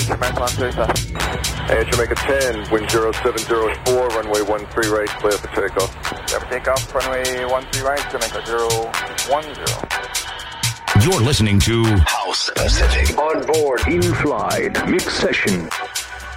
Jamaica 13, sir. Hey, Jamaica 10, wind 0704, runway 13 right, clear for takeoff. Clear for takeoff, runway 13 right, Jamaica 010. You're listening to House Pacific. On board, in flight, mix session.